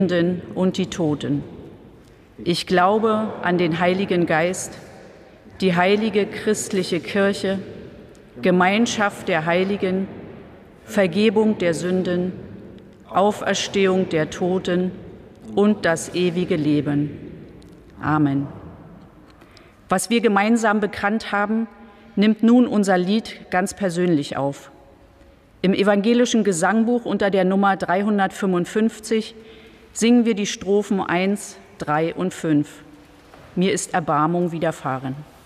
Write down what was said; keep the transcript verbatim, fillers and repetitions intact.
und die Toten. Ich glaube an den Heiligen Geist, die heilige christliche Kirche, Gemeinschaft der Heiligen, Vergebung der Sünden, Auferstehung der Toten und das ewige Leben. Amen. Was wir gemeinsam bekannt haben, nimmt nun unser Lied ganz persönlich auf. Im evangelischen Gesangbuch unter der Nummer dreihundertfünfundfünfzig singen wir die Strophen eins, drei und fünf. Mir ist Erbarmung widerfahren.